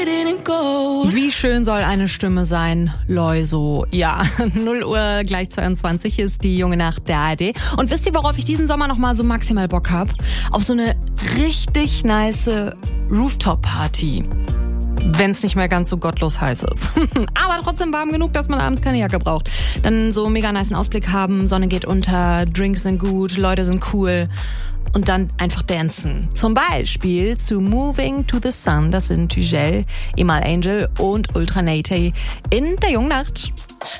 Wie schön soll eine Stimme sein, Loiso? Ja, 0 Uhr gleich 22 ist die junge Nacht der ARD. Und wisst ihr, worauf ich diesen Sommer nochmal so maximal Bock hab? Auf so eine richtig nice Rooftop-Party. Wenn es nicht mehr ganz so gottlos heiß ist. Aber trotzdem warm genug, dass man abends keine Jacke braucht. Dann so mega nicen Ausblick haben, Sonne geht unter, Drinks sind gut, Leute sind cool. Und dann einfach dancen. Zum Beispiel zu Moving to the Sun. Das sind Tugel, Emal Angel und Ultra Naty in der jungen Nacht.